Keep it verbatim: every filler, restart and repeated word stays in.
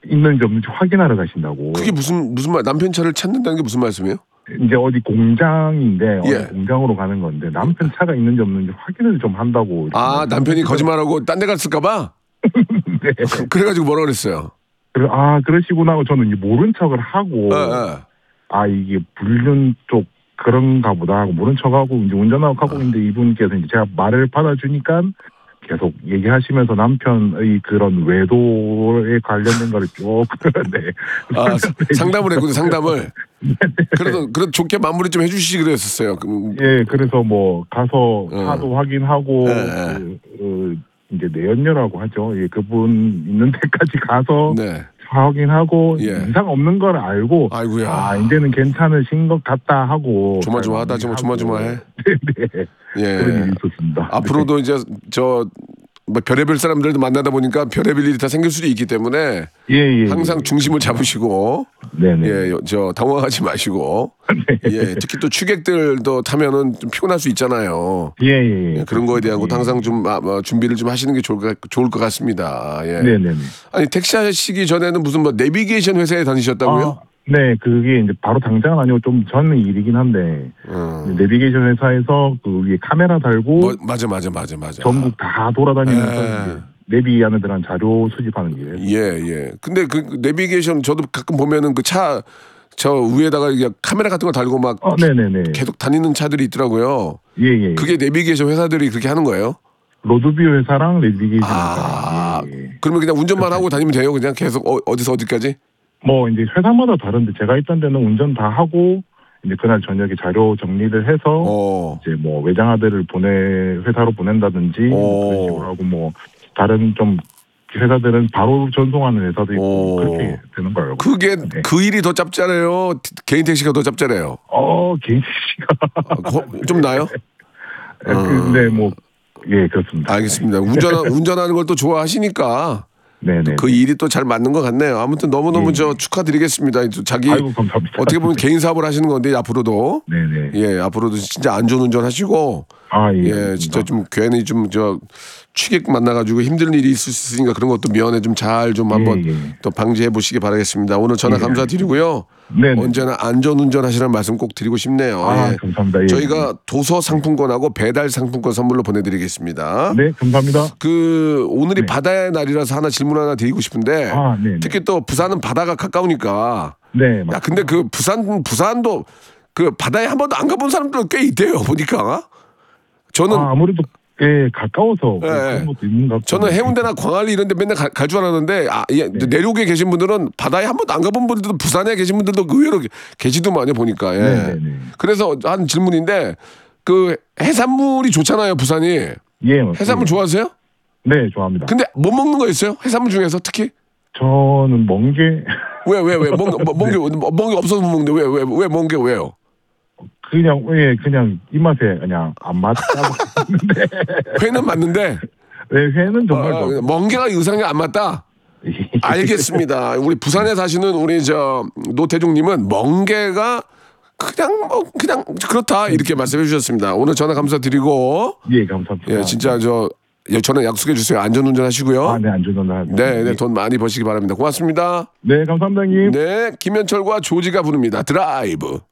있는지 없는지 확인하러 가신다고. 그게 무슨 무슨 말? 남편 차를 찾는다는 게 무슨 말씀이에요? 이제 어디 공장인데 예. 어디 공장으로 가는 건데 남편 차가 있는지 없는지 확인을 좀 한다고. 아 남편이 거짓말하고 딴 데 갔을까봐. 네. 그래가지고 뭐라 그랬어요? 그래, 아 그러시구나 하고 저는 이제 모른 척을 하고 예, 예. 아 이게 불륜 쪽 그런가 보다 하고 모른 척하고 이제 운전하고 하고 있는데 이분께서 이제 제가 말을 받아주니까 계속 얘기하시면서 남편의 그런 외도에 관련된 거를 쭉 네. 아, 상담을 했군요, 상담을. 그래도 그래도 좋게 마무리 좀 해주시지 그랬었어요. 그, 예, 그래서 뭐 가서 어. 차도 확인하고 네, 네. 그, 그 이제 내연녀라고 하죠. 예, 그분 있는 데까지 가서 네. 차 확인하고 예. 이상 없는 걸 알고 아이고야. 아 이제는 괜찮으신 것 같다 하고 조마조마하다, 좀 조마조마해. 네, 네. 예. 그런 일이 있었습니다. 앞으로도 이제 저 뭐 별의별 사람들도 만나다 보니까 별의별 일이 다 생길 수도 있기 때문에 예, 예, 항상 예. 중심을 잡으시고 네네. 예, 저 당황하지 마시고 예, 특히 또 취객들도 타면은 좀 피곤할 수 있잖아요. 예, 예, 예. 예, 그런 거에 대한 예. 것도 항상 좀 아, 뭐 준비를 좀 하시는 게 좋을 것, 좋을 것 같습니다. 예. 네네네. 아니 택시 하시기 전에는 무슨 뭐 내비게이션 회사에 다니셨다고요? 아, 네, 그게 이제 바로 당장은 아니고 좀 전 일이긴 한데 음. 내비게이션 회사에서 그 위에 카메라 달고 뭐, 맞아 맞아 맞아 맞아. 전국 다 돌아다니면서 예. 이제 내비하는 데한 자료 수집하는 게. 예, 예. 근데 그 내비게이션 저도 가끔 보면은 그 차 저 위에다가 이게 카메라 같은 거 달고 막 어, 네네네. 계속 다니는 차들이 있더라고요. 예, 예. 그게 내비게이션 회사들이 그렇게 하는 거예요? 로드뷰 회사랑 내비게이션 아, 회사랑. 예, 예. 그러면 그냥 운전만 하고 다니면 돼요? 그냥 계속 어, 어디서 어디까지? 뭐 이제 회사마다 다른데 제가 있던 데는 운전 다 하고 이제 그날 저녁에 자료 정리를 해서 어. 이제 뭐 외장하드를 보내 회사로 보낸다든지 오. 그런 식으로 하고 뭐 다른 좀 회사들은 바로 전송하는 회사도 있고 오. 그렇게 되는 거예요. 그게 네. 그 일이 더 짭짤해요? 개인 택시가 더 짭짤해요? 어 개인 씨가 어, 좀 나요? 근데 뭐 예 그렇습니다. 알겠습니다. 운전 운전하는 걸 또 좋아하시니까 네네. 그 일이 또 잘 맞는 것 같네요. 아무튼 너무너무 예. 저 축하드리겠습니다. 자기 아이고 감사합니다. 어떻게 보면 개인 사업을 하시는 건데 앞으로도 네네. 예 앞으로도 진짜 안전운전 하시고 아 예. 예 알겠습니다. 진짜 좀 괜히 좀 저 취객 만나가지고 힘든 일이 있을 수 있으니까 그런 것도 미연에 좀 잘 좀 한번 예, 예. 또 방지해 보시기 바라겠습니다. 오늘 전화 예, 감사드리고요. 네네. 언제나 안전운전 하시라는 말씀 꼭 드리고 싶네요. 아 예. 감사합니다. 예. 저희가 도서 상품권하고 배달 상품권 선물로 보내드리겠습니다. 네 감사합니다. 그 오늘이 네. 바다의 날이라서 하나 질문 하나 드리고 싶은데 아, 네네. 특히 또 부산은 바다가 가까우니까 네. 야 맞습니다. 근데 그 부산 부산도 그 바다에 한 번도 안 가본 사람들 꽤 있대요 보니까 저는 아, 아무래도 예 가까워서 예, 그런 것도 있는 것 같고. 저는 해운대나 광안리 이런 데 맨날 갈 줄 알았는데 아, 예, 네. 내륙에 계신 분들은 바다에 한 번도 안 가본 분들도 부산에 계신 분들도 의외로 계시더만요 보니까 예. 네네네. 그래서 한 질문인데 그 해산물이 좋잖아요 부산이 예. 맞습니다. 해산물 좋아하세요? 네 좋아합니다. 근데 못 먹는 거 있어요? 해산물 중에서 특히? 저는 멍게 왜 왜 왜 멍게 멍게 없어서 못 먹는데 왜 왜 왜 멍게 왜요? 그냥 예 그냥 입맛에 그냥 안 맞다고 했는데 회는 맞는데 네, 회는 정말 어, 좋아. 멍게가 의상에 안 맞다. 알겠습니다. 우리 부산에 사시는 우리 저 노태중님은 멍게가 그냥 뭐 그냥 그렇다 이렇게 말씀해 주셨습니다. 오늘 전화 감사드리고 예 감사합니다. 예 진짜 저 예, 전화 약속해 주세요. 안전운전 하시고요. 아네 안전운전. 네, 네, 돈 많이 버시기 바랍니다. 고맙습니다. 네 감사합니다 형님. 네, 김현철과 조지가 부릅니다. 드라이브.